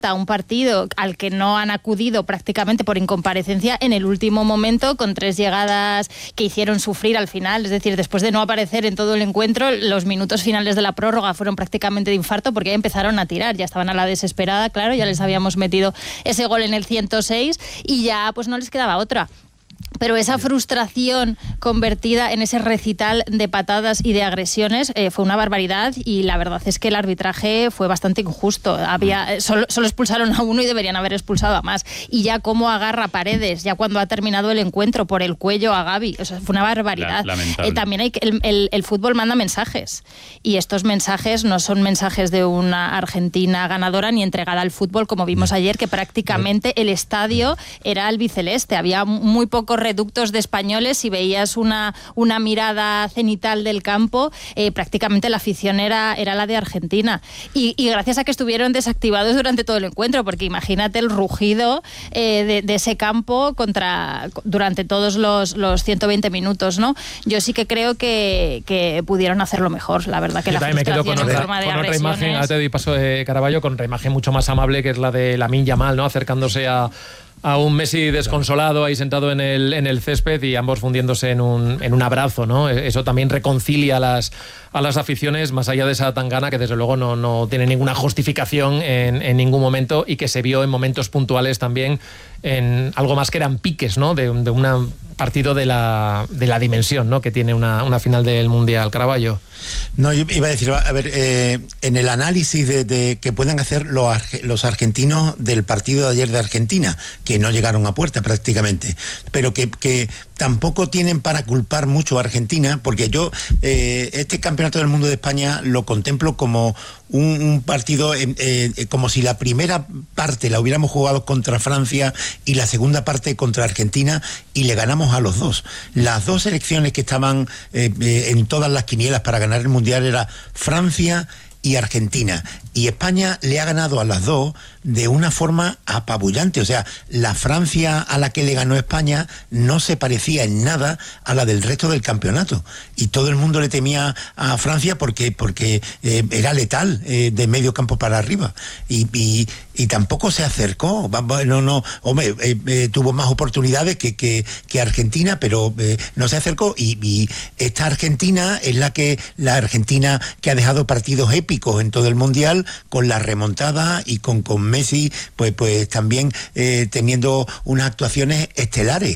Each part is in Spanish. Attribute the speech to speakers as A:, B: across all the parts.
A: un partido al que no han acudido prácticamente por incomparecencia en el último momento, con 3 llegadas que hicieron sufrir al final. Es decir, después de no aparecer en todo el encuentro, los minutos finales de la prórroga fueron prácticamente de infarto, porque ya empezaron a tirar, ya estaban a la desesperada, claro, ya les habíamos metido ese gol en el 106 y ya pues no les quedaba otra. Pero esa frustración convertida en ese recital de patadas y de agresiones fue una barbaridad, y la verdad es que el arbitraje fue bastante injusto. Solo expulsaron a uno y deberían haber expulsado a más. Y ya cómo agarra Paredes, ya cuando ha terminado el encuentro, por el cuello a Gavi. O sea, fue una barbaridad. También hay el fútbol manda mensajes, y estos mensajes no son mensajes de una Argentina ganadora ni entregada al fútbol, como vimos ayer, que prácticamente el estadio era albiceleste. Había muy pocos reductos de españoles y veías una mirada cenital del campo, prácticamente la afición era la de Argentina, y gracias a que estuvieron desactivados durante todo el encuentro, porque imagínate el rugido de ese campo durante todos los 120 minutos, ¿no? Yo sí que creo que pudieron hacerlo mejor, la verdad, que yo la frustración en forma de agresiones.
B: Otra imagen, ahora te doy paso de Caraballo, con otra imagen mucho más amable, que es la de Lamine Yamal, ¿no? Acercándose a un Messi desconsolado ahí sentado en el césped, y ambos fundiéndose en un abrazo, ¿no? Eso también reconcilia a las aficiones, más allá de esa tangana que desde luego no tiene ninguna justificación en ningún momento, y que se vio en momentos puntuales también en algo más que eran piques, ¿no? De un partido de la dimensión, ¿no? Que tiene una final del Mundial. Caraballo.
C: No, yo iba a decir, a ver, en el análisis de que puedan hacer los argentinos del partido de ayer de Argentina, que no llegaron a puerta prácticamente, pero que tampoco tienen para culpar mucho a Argentina, porque yo este Campeonato del Mundo de España lo contemplo como un partido, como si la primera parte la hubiéramos jugado contra Francia y la segunda parte contra Argentina, y le ganamos a los dos. Las dos selecciones que estaban en todas las quinielas para ganar el Mundial era Francia y Argentina, y España le ha ganado a las dos de una forma apabullante. O sea, la Francia a la que le ganó España no se parecía en nada a la del resto del campeonato, y todo el mundo le temía a Francia porque era letal de medio campo para arriba, y tampoco se acercó. Tuvo más oportunidades que Argentina, pero no se acercó, y esta Argentina es la Argentina que ha dejado partidos épicos en todo el Mundial, con la remontada y con Messi pues también teniendo unas actuaciones estelares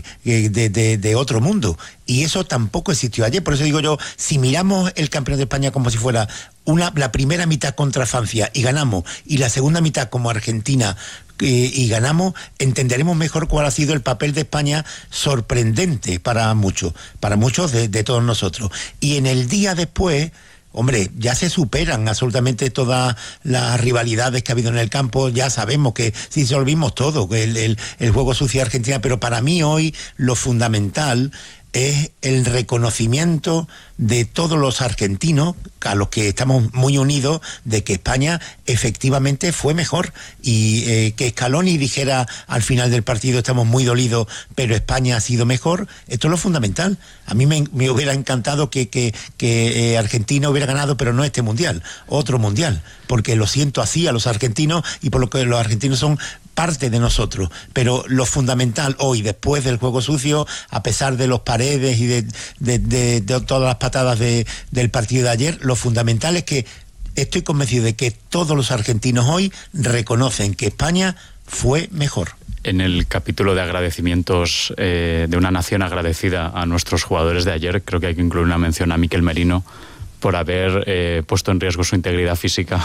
C: de otro mundo, y eso tampoco existió ayer. Por eso digo yo, si miramos el Campeonato de España como si fuera la primera mitad contra Francia y ganamos, y la segunda mitad como Argentina y ganamos, entenderemos mejor cuál ha sido el papel de España, sorprendente para muchos de todos nosotros. Y en el día después, hombre, ya se superan absolutamente todas las rivalidades que ha habido en el campo. Ya sabemos que sí, resolvimos todo, que el juego sucio de Argentina, pero para mí hoy lo fundamental es el reconocimiento de todos los argentinos, a los que estamos muy unidos, de que España efectivamente fue mejor, y que Scaloni dijera al final del partido: estamos muy dolidos, pero España ha sido mejor. Esto es lo fundamental. A mí me hubiera encantado que Argentina hubiera ganado, pero no este Mundial, otro Mundial, porque lo siento así a los argentinos, y por lo que los argentinos son parte de nosotros. Pero lo fundamental hoy, después del juego sucio, a pesar de los Paredes y de todas las patadas del partido de ayer, lo fundamental es que estoy convencido de que todos los argentinos hoy reconocen que España fue mejor.
D: En el capítulo de agradecimientos de una nación agradecida a nuestros jugadores de ayer, creo que hay que incluir una mención a Mikel Merino, por haber puesto en riesgo su integridad física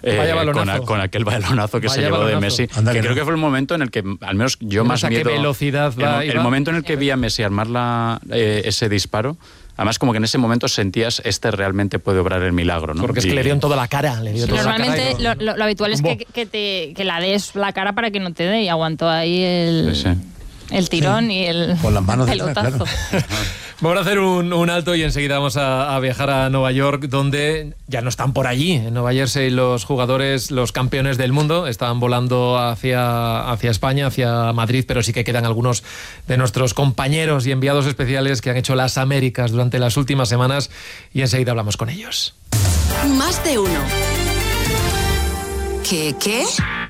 D: con aquel balonazo que se llevó de Messi. Que creo que fue el momento en el que, al menos yo más miedo...
B: ¿Qué velocidad va?
D: El momento en el que vi a Messi armar ese disparo, además como que en ese momento sentías, realmente puede obrar el milagro, ¿no?
B: Porque es que le dio en toda la cara.
A: Normalmente lo habitual es que la des la cara para que no te dé, y aguantó ahí el tirón y el
C: con las manos
A: pelotazo.
C: Claro.
B: Vamos a hacer un alto y enseguida vamos a viajar a Nueva York, donde ya no están por allí. En Nueva Jersey los jugadores, los campeones del mundo, están volando hacia España, hacia Madrid, pero sí que quedan algunos de nuestros compañeros y enviados especiales que han hecho las Américas durante las últimas semanas, y enseguida hablamos con ellos.
E: Más de uno. ¿Qué?